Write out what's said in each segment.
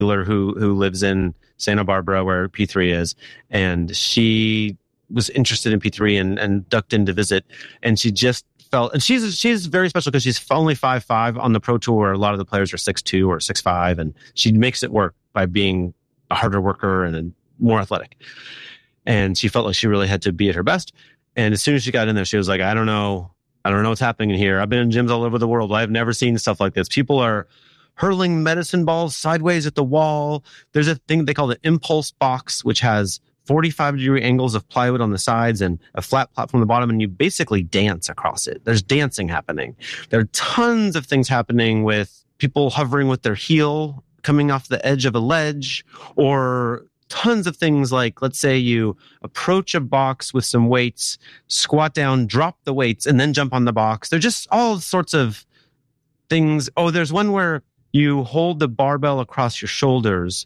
who lives in Santa Barbara, where P3 is, and she was interested in P3 and ducked in to visit, and she just felt, and she's very special because she's only 5'5" on the Pro Tour, where a lot of the players are 6'2" or 6'5", and she makes it work by being a harder worker and more athletic. And she felt like she really had to be at her best. And as soon as she got in there, she was like, I don't know what's happening in here. I've been in gyms all over the world. I've never seen stuff like this. People are hurling medicine balls sideways at the wall. There's a thing they call the impulse box, which has 45-degree angles of plywood on the sides and a flat platform on the bottom, and you basically dance across it. There's dancing happening. There are tons of things happening with people hovering with their heel coming off the edge of a ledge, or tons of things like, let's say you approach a box with some weights, squat down, drop the weights, and then jump on the box. They're just all sorts of things. Oh, there's one where you hold the barbell across your shoulders,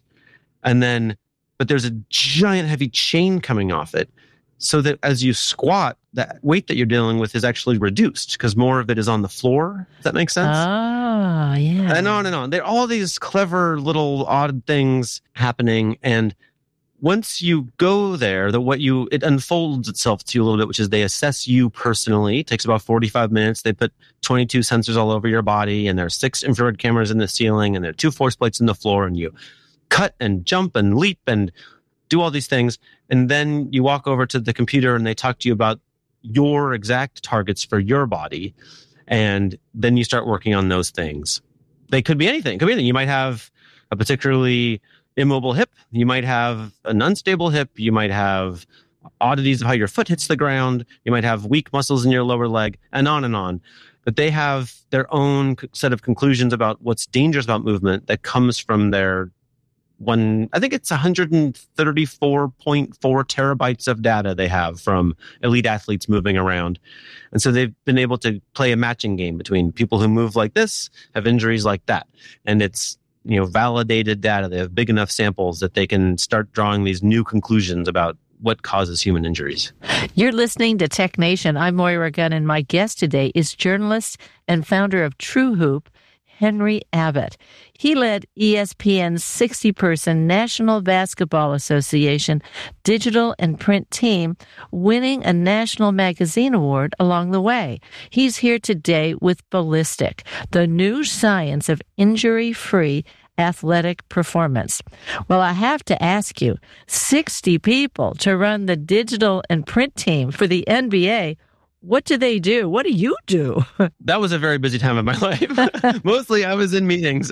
but there's a giant heavy chain coming off it, so that as you squat, that weight that you're dealing with is actually reduced because more of it is on the floor. Does that make sense? Oh, yeah. And on and on. There are all these clever little odd things happening. And once you go there, it unfolds itself to you a little bit, which is they assess you personally. It takes about 45 minutes. They put 22 sensors all over your body, and there are 6 infrared cameras in the ceiling, and there are 2 force plates in the floor, and you cut and jump and leap and do all these things. And then you walk over to the computer and they talk to you about your exact targets for your body. And then you start working on those things. They could be anything. You might have a particularly immobile hip. You might have an unstable hip. You might have oddities of how your foot hits the ground. You might have weak muscles in your lower leg, and on and on. But they have their own set of conclusions about what's dangerous about movement that comes from their I think it's 134.4 terabytes of data they have from elite athletes moving around. And so they've been able to play a matching game between people who move like this, have injuries like that. And it's, validated data. They have big enough samples that they can start drawing these new conclusions about what causes human injuries. You're listening to Tech Nation. I'm Moira Gunn, and my guest today is journalist and founder of True Hoop, Henry Abbott. He led ESPN's 60-person National Basketball Association digital and print team, winning a National Magazine Award along the way. He's here today with Ballistic, the new science of injury-free athletic performance. Well, I have to ask you, 60 people to run the digital and print team for the NBA. What do they do? What do you do? That was a very busy time of my life. Mostly I was in meetings.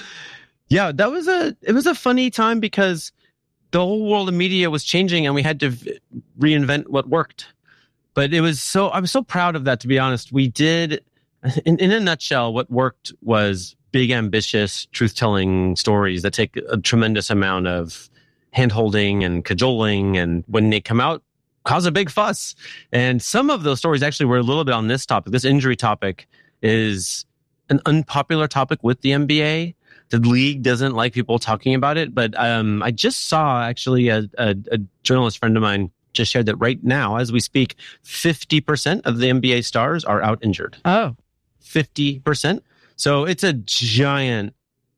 It was a funny time because the whole world of media was changing and we had to reinvent what worked. But I was so proud of that, to be honest. We did, in a nutshell, what worked was big, ambitious, truth-telling stories that take a tremendous amount of hand-holding and cajoling. And when they come out, cause a big fuss. And some of those stories actually were a little bit on this topic. This injury topic is an unpopular topic with the NBA. The league doesn't like people talking about it. But I just saw actually a journalist friend of mine just shared that right now, as we speak, 50% of the NBA stars are out injured. Oh. 50%. So it's a giant,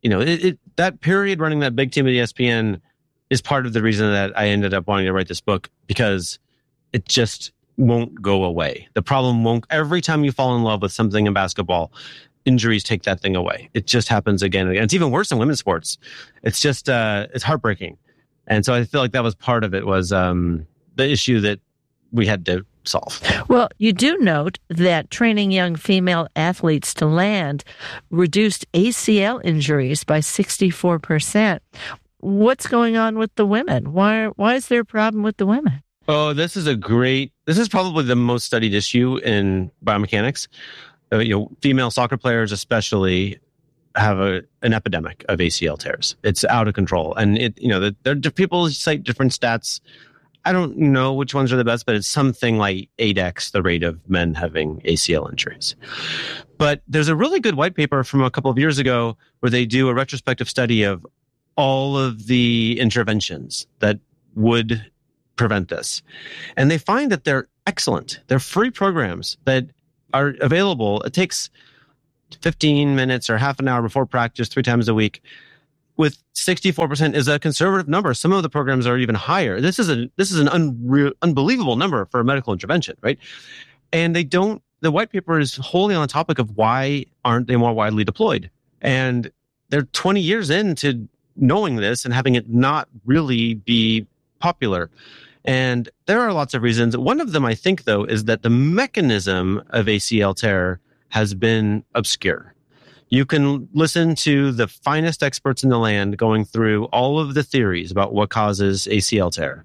that period running that big team at ESPN is part of the reason that I ended up wanting to write this book, because it just won't go away. The problem won't. Every time you fall in love with something in basketball, injuries take that thing away. It just happens again and again. It's even worse in women's sports. It's just, it's heartbreaking. And so I feel like that was part of it, was the issue that we had to solve. Well, you do note that training young female athletes to land reduced ACL injuries by 64%. What's going on with the women? Why is there a problem with the women? Oh, this is probably the most studied issue in biomechanics. Female soccer players especially have an epidemic of ACL tears. It's out of control. And people cite different stats. I don't know which ones are the best, but it's something like 8x the rate of men having ACL injuries. But there's a really good white paper from a couple of years ago where they do a retrospective study of all of the interventions that would prevent this. And they find that they're excellent. They're free programs that are available. It takes 15 minutes or half an hour before practice 3 times a week. with 64% is a conservative number. Some of the programs are even higher. This is an unbelievable number for a medical intervention, right? And the white paper is wholly on the topic of why aren't they more widely deployed? And they're 20 years into knowing this and having it not really be popular. And there are lots of reasons. One of them, I think, though, is that the mechanism of ACL tear has been obscure. You can listen to the finest experts in the land going through all of the theories about what causes ACL tear.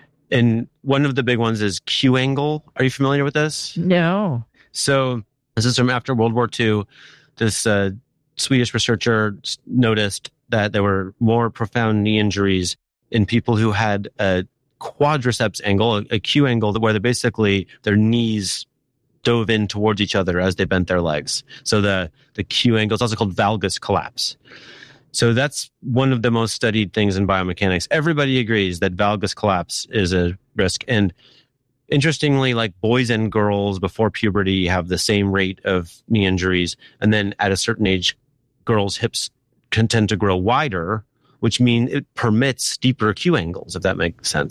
And one of the big ones is Q angle. Are you familiar with this? No. So this is from after World War II. This Swedish researcher noticed that there were more profound knee injuries in people who had a quadriceps angle, a Q angle, where their knees dove in towards each other as they bent their legs. So the Q angle is also called valgus collapse. So that's one of the most studied things in biomechanics. Everybody agrees that valgus collapse is a risk. And interestingly, like boys and girls before puberty have the same rate of knee injuries. And then at a certain age, girls' hips can tend to grow wider, which means it permits steeper Q angles, if that makes sense.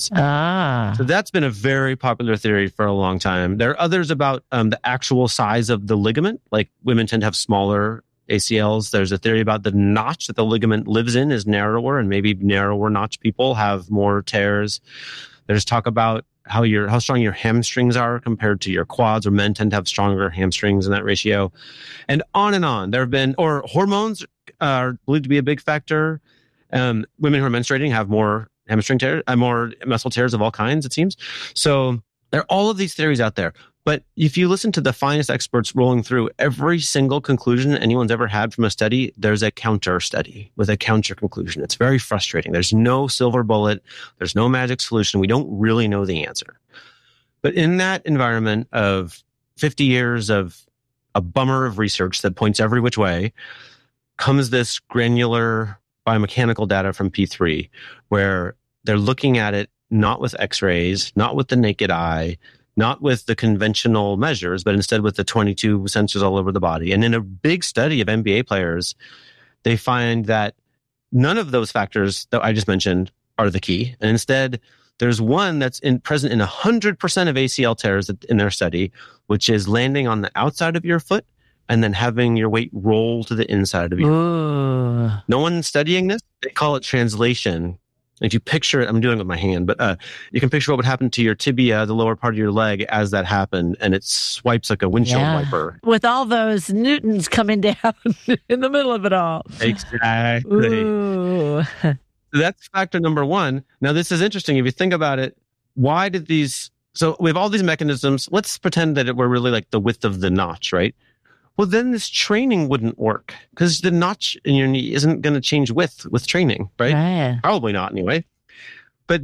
So that's been a very popular theory for a long time. There are others about the actual size of the ligament. Like women tend to have smaller ACLs. There's a theory about the notch that the ligament lives in is narrower, and maybe narrower notch people have more tears. There's talk about how strong your hamstrings are compared to your quads, or men tend to have stronger hamstrings in that ratio. And on. There have been, or hormones are believed to be a big factor. Women who are menstruating have more hamstring tears, more muscle tears of all kinds, it seems. So there are all of these theories out there. But if you listen to the finest experts rolling through every single conclusion anyone's ever had from a study, there's a counter study with a counter conclusion. It's very frustrating. There's no silver bullet. There's no magic solution. We don't really know the answer. But in that environment of 50 years of a bummer of research that points every which way, comes this granular biomechanical data from P3, where they're looking at it not with x-rays, not with the naked eye, not with the conventional measures, but instead with the 22 sensors all over the body. And in a big study of NBA players, they find that none of those factors that I just mentioned are the key. And instead, there's one that's present in 100% of ACL tears in their study, which is landing on the outside of your foot and then having your weight roll to the inside of your foot. No one's studying this. They call it translation. If you picture it, I'm doing it with my hand, but you can picture what would happen to your tibia, the lower part of your leg, as that happened, and it swipes like a windshield wiper. With all those newtons coming down in the middle of it all. Exactly. Ooh. That's factor number one. Now, this is interesting. If you think about it, why did these... So we have all these mechanisms. Let's pretend that we're really like the width of the notch, right? Well, then this training wouldn't work because the notch in your knee isn't going to change width with training, right? Yeah. Probably not anyway. But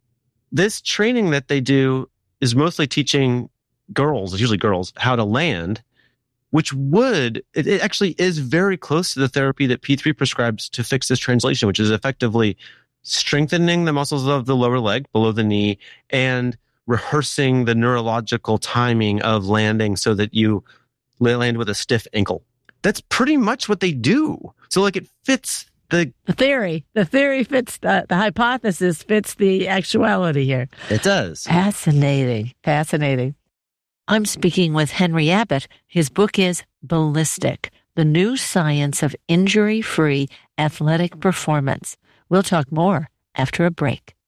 this training that they do is mostly teaching girls, usually girls, how to land, which it actually is very close to the therapy that P3 prescribes to fix this translation, which is effectively strengthening the muscles of the lower leg below the knee and rehearsing the neurological timing of landing so that you land with a stiff ankle. That's pretty much what they do. So like it fits the theory. The theory fits the hypothesis fits the actuality here. It does. Fascinating. I'm speaking with Henry Abbott. His book is Ballistic: The New Science of Injury-Free Athletic Performance. We'll talk more after a break.